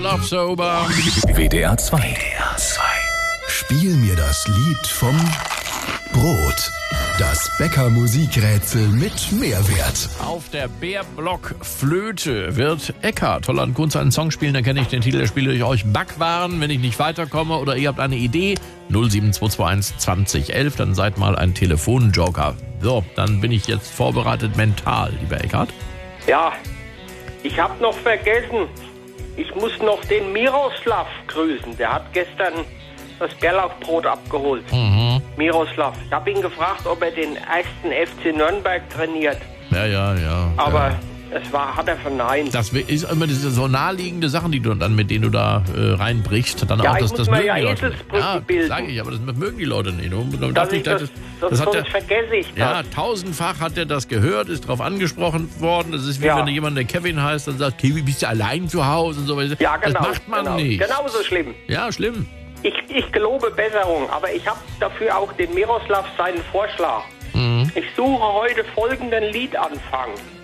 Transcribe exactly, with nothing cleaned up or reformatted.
Love Sober. W D R zwei. W D R zwei. Spiel mir das Lied vom Brot. Das Bäcker-Musikrätsel mit Mehrwert. Auf der Bärblock-Flöte wird Eckhard Holland Kunz einen Song spielen. Dann kenne ich den Titel, der spiele ich euch Backwaren, wenn ich nicht weiterkomme oder ihr habt eine Idee. null sieben zwei zwei eins zwanzig elf, dann seid mal ein Telefonjoker. So, dann bin ich jetzt vorbereitet mental, lieber Eckhard. Ja, ich habe noch vergessen. Ich muss noch den Miroslav grüßen. Der hat gestern das Bärlauchbrot abgeholt. Mhm. Miroslav. Ich habe ihn gefragt, ob er den ersten F C Nürnberg trainiert. Ja, ja, ja. Aber ja. es war, hat er verneint. Das ist immer diese so naheliegende Sachen, die du dann, mit denen du da äh, reinbrichst. Dann Ja, auch, ich das, muss das mir mögen ja die Leute. Eselsbrüche Ja, bilden. sage ich, aber das mögen die Leute nicht. Du, du Dass ich nicht, das, das, das, das hat sonst der, vergesse ich das. ja, tausendfach hat er das gehört, ist darauf angesprochen worden. Das ist wie Ja. wenn jemand, der Kevin heißt, dann sagt, Kevin, bist du allein zu Hause? Und so. Ja, genau. Das macht man genau. nicht. Genauso schlimm. Ja, schlimm. Ich, ich gelobe Besserung, aber ich habe dafür auch den Miroslav seinen Vorschlag. Mhm. Ich suche heute folgenden Liedanfang.